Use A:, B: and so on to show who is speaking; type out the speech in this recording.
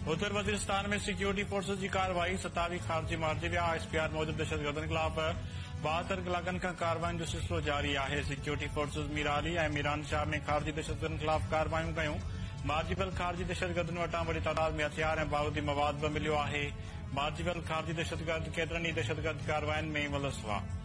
A: उत्तर वजीरिस्तान में security forces की कार्रवाई 27 खारजी मारिजी विया। ISPR मूजिब दहशतगर्दनि खिलाफ़ 72 कलाकनि खां कार्रवायुनि जो सिलसिलो जारी आहे। सिक्योरिटी फोर्सेस मीराली ऐं मीरान शाह में खारजी दहशतगर्दनि खिलाफ़ कार्रवायूं कयूं। मारिजी वियल खारजी दहशतगर्दनि वटां वॾी तादाद में हथियार ऐं बारूदी मवाद बि मिलियो आहे। मारिजी वियल खारजी दहशतगर्द केतिरनि ई दहशतगर्द कार्रवायुनि में मुलविस हुआ।